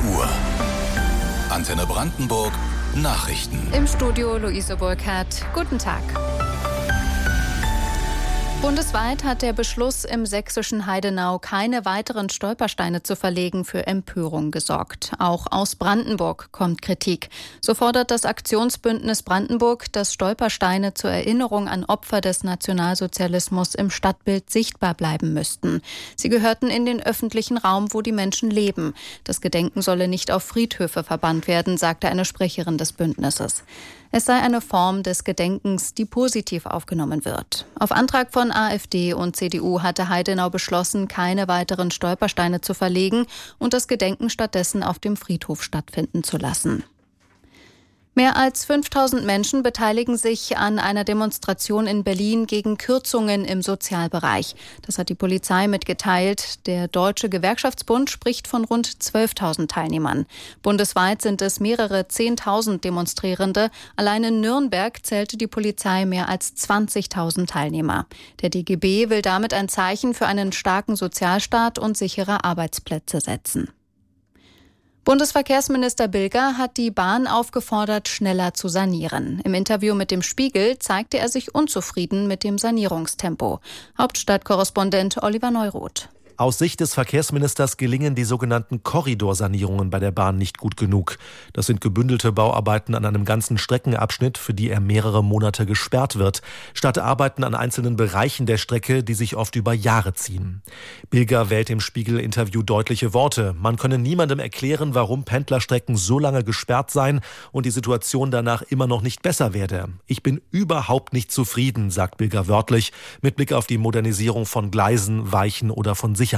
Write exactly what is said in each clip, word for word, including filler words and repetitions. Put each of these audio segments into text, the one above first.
Uhr. Antenne Brandenburg Nachrichten. Im Studio Luise Burkhardt. Guten Tag. Bundesweit hat der Beschluss, im sächsischen Heidenau keine weiteren Stolpersteine zu verlegen, für Empörung gesorgt. Auch aus Brandenburg kommt Kritik. So fordert das Aktionsbündnis Brandenburg, dass Stolpersteine zur Erinnerung an Opfer des Nationalsozialismus im Stadtbild sichtbar bleiben müssten. Sie gehörten in den öffentlichen Raum, wo die Menschen leben. Das Gedenken solle nicht auf Friedhöfe verbannt werden, sagte eine Sprecherin des Bündnisses. Es sei eine Form des Gedenkens, die positiv aufgenommen wird. Auf Antrag von AfD und C D U hatte Heidenau beschlossen, keine weiteren Stolpersteine zu verlegen und das Gedenken stattdessen auf dem Friedhof stattfinden zu lassen. Mehr als fünftausend Menschen beteiligen sich an einer Demonstration in Berlin gegen Kürzungen im Sozialbereich. Das hat die Polizei mitgeteilt. Der Deutsche Gewerkschaftsbund spricht von rund zwölftausend Teilnehmern. Bundesweit sind es mehrere Zehntausend Demonstrierende. Allein in Nürnberg zählte die Polizei mehr als zwanzigtausend Teilnehmer. Der D G B will damit ein Zeichen für einen starken Sozialstaat und sichere Arbeitsplätze setzen. Bundesverkehrsminister Bilger hat die Bahn aufgefordert, schneller zu sanieren. Im Interview mit dem Spiegel zeigte er sich unzufrieden mit dem Sanierungstempo. Hauptstadtkorrespondent Oliver Neuroth. Aus Sicht des Verkehrsministers gelingen die sogenannten Korridorsanierungen bei der Bahn nicht gut genug. Das sind gebündelte Bauarbeiten an einem ganzen Streckenabschnitt, für die er mehrere Monate gesperrt wird, statt Arbeiten an einzelnen Bereichen der Strecke, die sich oft über Jahre ziehen. Bilger wählt im Spiegel-Interview deutliche Worte. Man könne niemandem erklären, warum Pendlerstrecken so lange gesperrt seien und die Situation danach immer noch nicht besser werde. Ich bin überhaupt nicht zufrieden, sagt Bilger wörtlich, mit Blick auf die Modernisierung von Gleisen, Weichen oder von Sicherheitstechnik.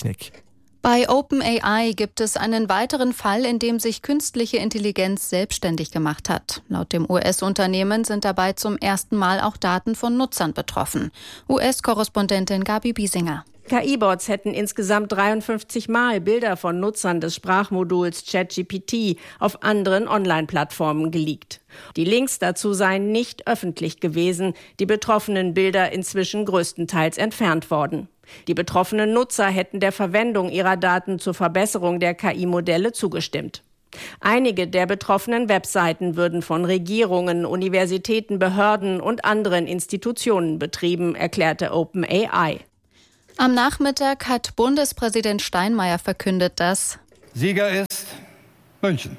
Bei OpenAI gibt es einen weiteren Fall, in dem sich künstliche Intelligenz selbstständig gemacht hat. Laut dem U S-Unternehmen sind dabei zum ersten Mal auch Daten von Nutzern betroffen. U S-Korrespondentin Gabi Biesinger. K I-Bots hätten insgesamt dreiundfünfzig Mal Bilder von Nutzern des Sprachmoduls ChatGPT auf anderen Online-Plattformen geleakt. Die Links dazu seien nicht öffentlich gewesen, die betroffenen Bilder inzwischen größtenteils entfernt worden. Die betroffenen Nutzer hätten der Verwendung ihrer Daten zur Verbesserung der K I-Modelle zugestimmt. Einige der betroffenen Webseiten würden von Regierungen, Universitäten, Behörden und anderen Institutionen betrieben, erklärte OpenAI. Am Nachmittag hat Bundespräsident Steinmeier verkündet, dass Sieger ist München.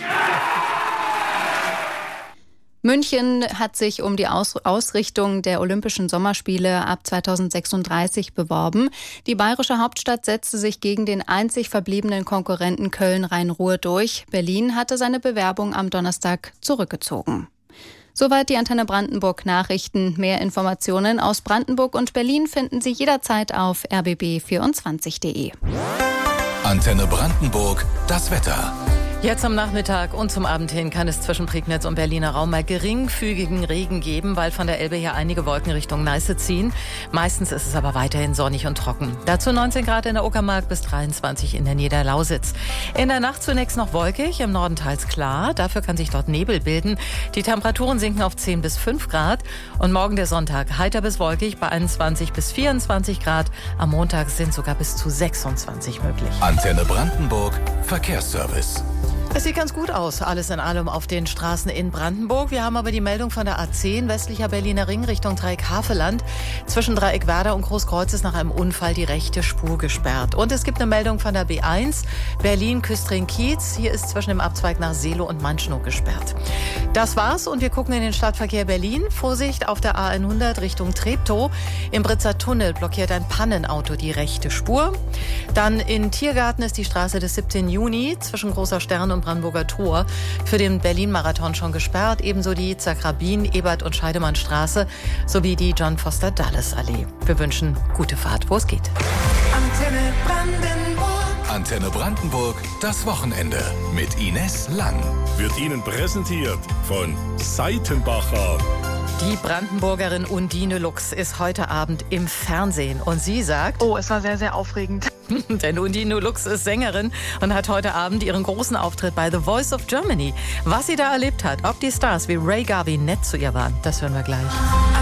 München hat sich um die Aus- Ausrichtung der Olympischen Sommerspiele ab zweitausendsechsunddreißig beworben. Die bayerische Hauptstadt setzte sich gegen den einzig verbliebenen Konkurrenten Köln-Rhein-Ruhr durch. Berlin hatte seine Bewerbung am Donnerstag zurückgezogen. Soweit die Antenne Brandenburg Nachrichten. Mehr Informationen aus Brandenburg und Berlin finden Sie jederzeit auf r b b vierundzwanzig punkt de. Antenne Brandenburg, das Wetter. Jetzt am Nachmittag und zum Abend hin kann es zwischen Prignitz und Berliner Raum mal geringfügigen Regen geben, weil von der Elbe her einige Wolken Richtung Neiße ziehen. Meistens ist es aber weiterhin sonnig und trocken. Dazu neunzehn Grad in der Uckermark bis dreiundzwanzig in der Niederlausitz. In der Nacht zunächst noch wolkig, im Norden teils klar. Dafür kann sich dort Nebel bilden. Die Temperaturen sinken auf zehn bis fünf Grad. Und morgen der Sonntag heiter bis wolkig bei einundzwanzig bis vierundzwanzig Grad. Am Montag sind sogar bis zu sechsundzwanzig möglich. Antenne Brandenburg Verkehrsservice. Es sieht ganz gut aus, alles in allem auf den Straßen in Brandenburg. Wir haben aber die Meldung von der A zehn, westlicher Berliner Ring Richtung Dreieck-Haveland. Zwischen Dreieck-Werder und Großkreuz ist nach einem Unfall die rechte Spur gesperrt. Und es gibt eine Meldung von der B eins, Berlin-Küstring-Kiez. Hier ist zwischen dem Abzweig nach Seelow und Manschnow gesperrt. Das war's und wir gucken in den Stadtverkehr Berlin. Vorsicht auf der A hundert Richtung Treptow. Im Britzer Tunnel blockiert ein Pannenauto die rechte Spur. Dann in Tiergarten ist die Straße des siebzehnten Juni zwischen Großer Stern und Brandenburger Tor für den Berlin-Marathon schon gesperrt. Ebenso die Yitzhak-Rabin, Ebert- und Scheidemannstraße sowie die John-Foster-Dulles-Allee. Wir wünschen gute Fahrt, wo es geht. Antenne Brandenburg. Antenne Brandenburg, das Wochenende mit Ines Lang. Wird Ihnen präsentiert von Seitenbacher. Die Brandenburgerin Undine Lux ist heute Abend im Fernsehen und sie sagt... Oh, es war sehr, sehr aufregend. Denn Undine Lux ist Sängerin und hat heute Abend ihren großen Auftritt bei The Voice of Germany. Was sie da erlebt hat, ob die Stars wie Ray Garvey nett zu ihr waren, das hören wir gleich.